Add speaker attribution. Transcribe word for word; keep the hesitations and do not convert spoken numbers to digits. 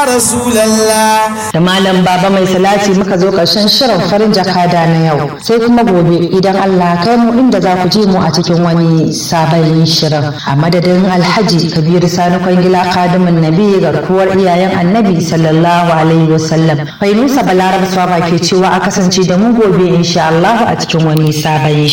Speaker 1: rasulallah.
Speaker 2: Da malam baba mai salati muka zo ƙarshen shirin farin jakada na yau, sai kuma gobe idan Allah kai mu inda za ku ji mu a cikin wani sabon shirin. A madadin Alhaji Kabiru Sani Kwangila Kadimin Nabi garkuwar iyayen Annabi sallallahu alaihi wasallam, Fainusa Balaraba Swaba ke cewa a kasance da mu gobe insha Allah a cikin wani sabon